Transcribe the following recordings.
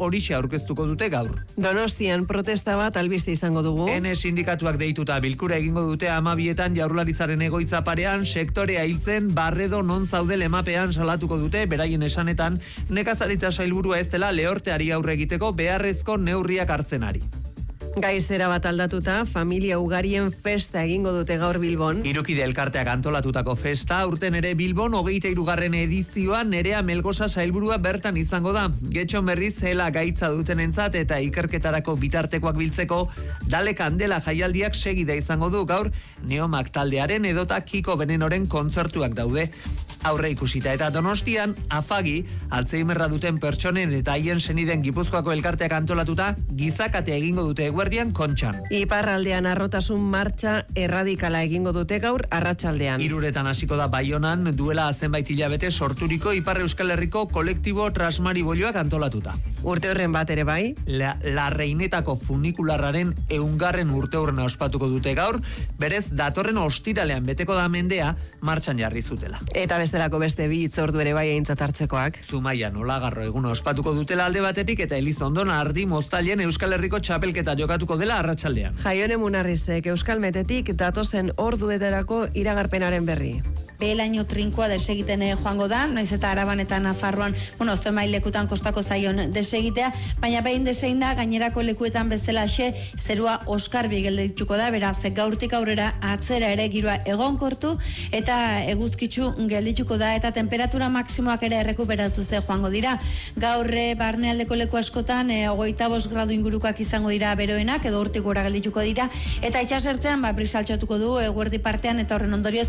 horixe aurkeztuko dute gaur. Donostian protesta bat albiste izango dugu. Ene sindikatuak deituta bilkura egingo dute 12etan Jaurlaritzaren egoitza parean sektorea hiltzen Barredo non zaude lemapean salatuko dute, beraien esanetan nekazaritza sailburua ez dela lehorteari aurre egiteko beharrezko neurriak hartzen ari. Gaizera bat aldatuta, familia ugarien festa egingo dute gaur Bilbon. Hirukide elkarteak antolatutako festa, aurten ere Bilbon 23. edizioa Nerea Melgosa sailburua bertan izango da. Getxon berriz zela gaitza dutenentzat eta ikerketarako bitartekoak biltzeko Dale Kandela jaialdiak segida izango du gaur Neomak taldearen edota Kiko Benenoren kontzertuak daude. Aurre ikusita eta Donostian, afagi, Alzheimerra duten pertsonen eta haien seniden Gipuzkoako elkarteak antolatuta, gizakatea egingo dute eguerdian Kontxan. Iparraldean arrotasun martxa erradikala egingo dute gaur arratsaldean. 3 hasiko da Baionan duela zenbait hilabete sorturiko Ipar Euskal Herriko kolektibo Trasmaribolioak antolatuta. Urte horren bat ere bai. La Reinetako funikularraren 100. urteurrena ospatuko dute gaur, berez datorren ostiralean beteko da mendea martxan jarri zutela. Eta bestelako beste bi hitzordu ere bai aintzat hartzekoak. Zumaian Olagarro eguna ospatuko dutela alde batetik eta Elizondon Ardi Moztailen Euskal Herriko txapelketa jokatuko dela arratsaldean. Jaione Munarrizek Euskal Metetik datozen orduetarako iragarpenaren berri. Behelaino trinkoa desegiten joango da, naiz eta Araban eta Nafarroan, zenbait lekutan kostako zaion desegitea, baina behin desegin da gainerako lekuetan bezalaxe zerua oskarbi geldituko da, beraz gaurtik aurrera atzera ere giroa egonkortu eta eguzkitsu geldituko da eta temperatura maksimoak ere errekuperatuz joango dira. Gaur barnealdeko leku askotan 25 gradu ingurukoak izango dira beroenak edo hortik gora geldituko dira eta itsasertzean brisa altxatuko du eguerdi partean eta horren ondorioz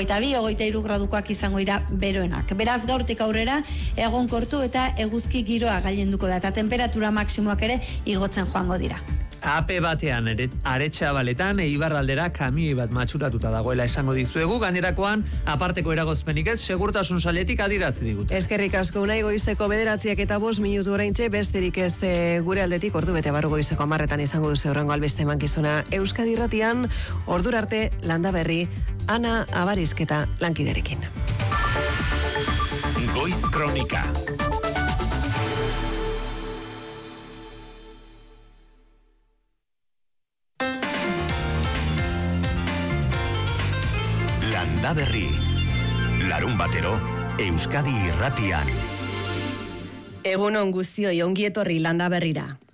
22-23 gradukoak izango dira beroenak. Beraz gaurtik aurrera egonkortu eta eguzki giroa gailenduko da eta temperatura maksimoak ere igotzen joango dira. AP batean Aretxabaletan Eibarraldera kamioi bat matxuratuta dagoela esango dizuegu, gainerakoan aparteko eragozpenik ez, segurtasun sailetik adierazi digute. Eskerrik asko, Unai, goizeko 9:05 minutu oraintxe, besterik ez gure aldetik, ordu bete barru goizeko 10 izango duzu horrengo albiste emankizuna Euskadi Irratian, ordura arte Landaberri, Ana Abarizketa lankiderekin. Goiz Kronika. Landaberri, larunbatero, Euskadi Irratian. Egunon guztioi, ongi etorri Landaberrira.